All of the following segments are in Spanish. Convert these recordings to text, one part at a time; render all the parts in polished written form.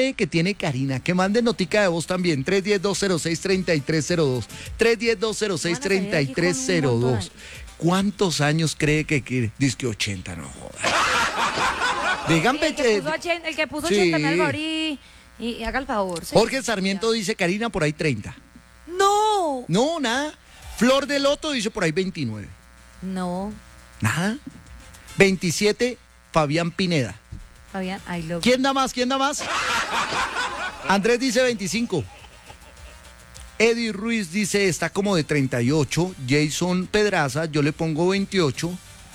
cree que tiene Karina? Que mande notica de voz también, 310-206-3302, 310-206-3302. ¿Cuántos años cree que quiere? Dice que 80, no jodas. Díganme el que puso 80 me va a abrir y haga el favor. ¿Sí? Jorge Sarmiento dice, Karina, por ahí 30. ¡No! No, nada. Flor de Loto dice por ahí 29. No. Nada. 27, Fabián Pineda. Fabián, I love you. ¿Quién da más? ¿Quién da más? Andrés dice 25. Eddie Ruiz dice está como de 38. Jason Pedraza, yo le pongo 28.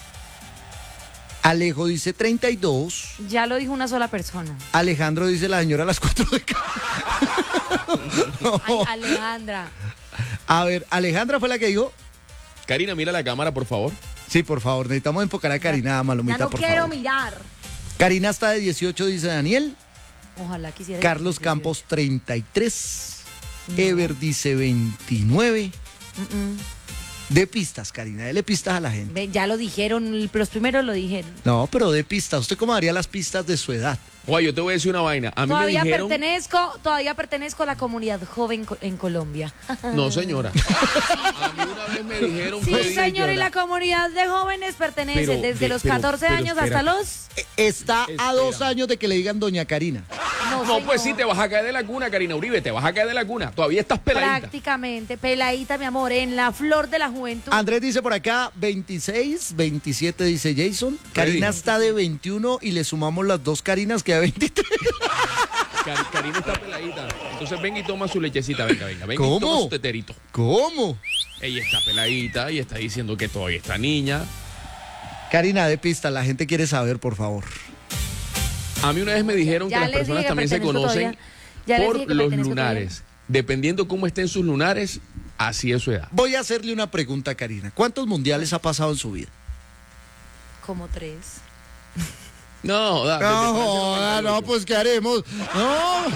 Alejo dice 32. Ya lo dijo una sola persona. Alejandro dice la señora a las 4 de cada. No. Ay, Alejandra. A ver, Alejandra fue la que dijo. Karina, mira la cámara, por favor. Sí, por favor, necesitamos enfocar a Karina, Malomita, ya no por quiero favor. mirar. Karina está de 18, dice Daniel. Ojalá quisiera. Carlos Campos, 33. No. Ever dice 29. De pistas, Karina, dele pistas a la gente. Ya lo dijeron, los primeros lo dijeron. No, pero de pistas. ¿Usted cómo daría las pistas de su edad? Oye, yo te voy a decir una vaina. A mí todavía me dijeron... todavía pertenezco a la comunidad joven en Colombia. No, señora. A mí una vez me dijeron... Sí, señor, y la comunidad de jóvenes pertenece desde los 14 años hasta los... Está a 2 años de que le digan doña Karina. No, pues sí, te vas a caer de la cuna, Karina Uribe, te vas a caer de la cuna. Todavía estás peladita. Prácticamente, peladita, mi amor, en la flor de la juventud. Andrés dice por acá 26, 27 dice Jason. Karina está de 21 y le sumamos las 2 Karinas que a 23. Karina está peladita. Entonces venga y toma su lechecita, venga. ¿Cómo? Y toma su teterito. ¿Cómo? Ella está peladita y está diciendo que todavía está niña. Karina, de pista, la gente quiere saber, por favor. A mí una vez me dijeron que las personas también se conocen por los lunares. Dependiendo cómo estén sus lunares, así es su edad. Voy a hacerle una pregunta a Karina. ¿Cuántos mundiales ha pasado en su vida? Como 3. No, no, pues ¿qué haremos? No.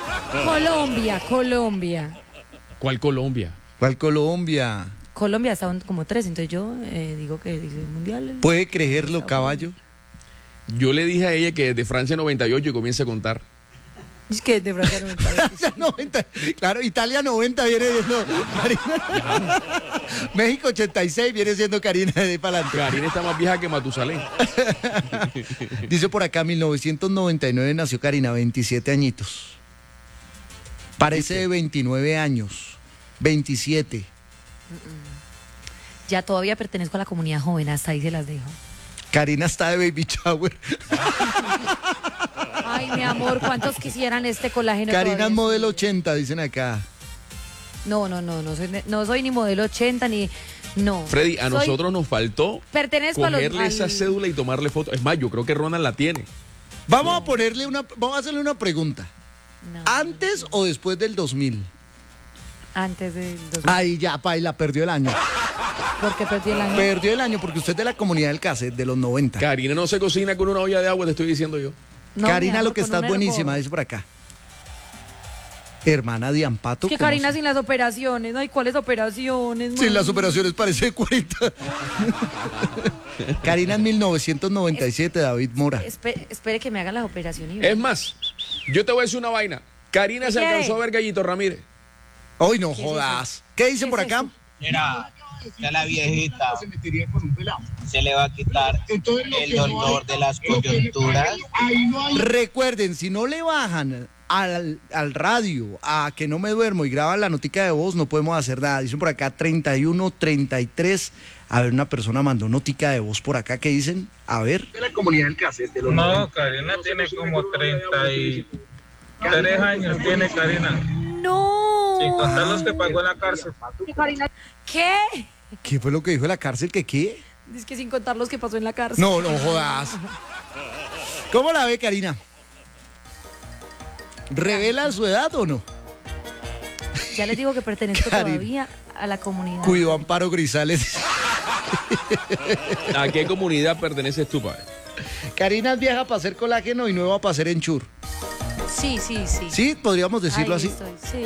Colombia. ¿Cuál Colombia? ¿Cuál Colombia? Colombia ha estado como 3, entonces yo digo que dice mundiales. ¿Puede creerlo, caballo? Yo le dije a ella que desde Francia 98 y comience a contar. Es que de Francia 98. 90, claro, Italia 90 viene siendo Karina. México 86 viene siendo Karina de pa'lante. Karina está más vieja que Matusalén. Dice por acá, 1999 nació Karina, 27 añitos. Parece de 29 años, 27. Ya todavía pertenezco a la comunidad joven, hasta ahí se las dejo. Karina está de baby shower. Ay, mi amor, ¿cuántos quisieran este colágeno? Karina es modelo 80, dicen acá. No soy ni modelo 80 ni... No. Freddy, a nosotros nos faltó cogerle esa cédula y tomarle foto. Es más, yo creo que Ronald la tiene. Vamos a hacerle una pregunta. ¿Antes o después del 2000? Antes del 2000. Ay, ya, paila, perdió el año. ¿Por qué perdió el año? Perdió el año porque usted es de la comunidad del cassette, de los 90. Karina no se cocina con una olla de agua, te estoy diciendo yo. No, Karina, amor, lo que está buenísima, dice por acá. Hermana de Ampato. Que Karina sin las operaciones. Ay, ¿cuáles operaciones? Sin las operaciones parece de 40. Karina en 1997, David Mora. Espere que me hagan las operaciones. Es más, yo te voy a decir una vaina. Karina se alcanzó a ver Gallito Ramírez. Hoy no jodas. ¿Qué dicen por acá? Mira, que a la viejita se le va a quitar el dolor de las coyunturas. Recuerden, si no le bajan al radio a que no me duermo y graban la notica de voz, no podemos hacer nada. Dicen por acá 31-33. A ver, una persona mandó notica de voz por acá. ¿Qué dicen? A ver. De la comunidad del cassette. No, Karina tiene como 33 años, tiene Karina. No. Sin contar los que pagó en la cárcel. ¿Qué? ¿Qué fue lo que dijo en la cárcel? ¿Que qué? Dice que sin contar los que pasó en la cárcel. No jodas. ¿Cómo la ve, Karina? ¿Revela su edad o no? Ya les digo que pertenezco todavía a la comunidad. Cuido Amparo Grisales. ¿A qué comunidad perteneces tú, padre? Karina es vieja para hacer colágeno y nueva para hacer enchur. Sí. ¿Sí? ¿Podríamos decirlo así? Sí.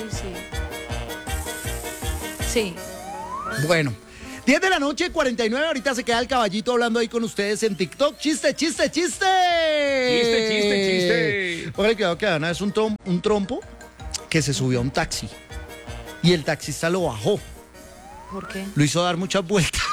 Sí. Bueno, 10 de la noche, 49. Ahorita se queda el caballito hablando ahí con ustedes en TikTok. ¡Chiste! Chiste. Póngale cuidado que una vez un trompo que se subió a un taxi y el taxista lo bajó. ¿Por qué? Lo hizo dar muchas vueltas.